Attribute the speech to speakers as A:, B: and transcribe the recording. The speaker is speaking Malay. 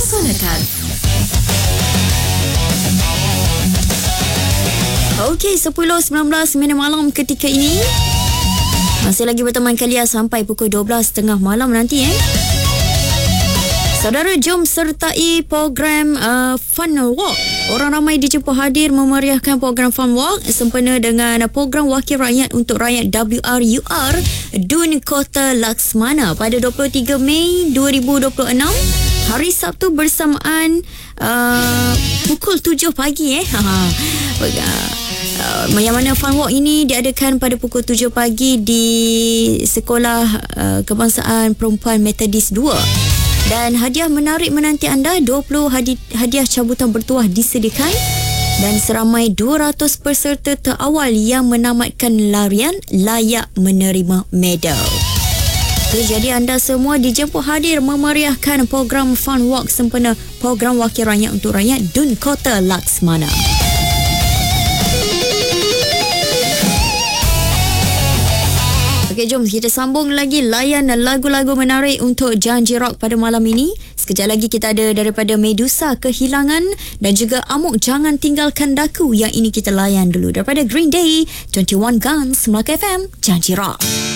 A: laksanakan. Okey, 10.19 minit malam ketika ini. Masih lagi berteman kalian sampai pukul 12.30 malam nanti Saudara, jom sertai program Fun Walk. Orang ramai dijemput hadir memeriahkan program Fun Walk sempena dengan program Wakil Rakyat untuk Rakyat WRUR Dun Kota Laksmana pada 23 Mei 2026 hari Sabtu bersamaan pukul 7 pagi yang mana Fun Walk ini diadakan pada pukul 7 pagi di Sekolah Kebangsaan Perempuan Metodis 2. Dan hadiah menarik menanti anda. 20 hadiah cabutan bertuah disediakan dan seramai 200 peserta terawal yang menamatkan larian layak menerima medal. Jadi anda semua dijemput hadir memeriahkan program Fun Walk sempena program Wakil Rakyat untuk Rakyat Dun Kota Laksmana. Okey, jom kita sambung lagi layan lagu-lagu menarik untuk Janji Rock pada malam ini. Sekejap lagi kita ada daripada Medusa, Kehilangan, dan juga Amok Jangan Tinggalkan Daku. Yang ini kita layan dulu daripada Green Day, 21 Guns, Melaka FM, Janji Rock.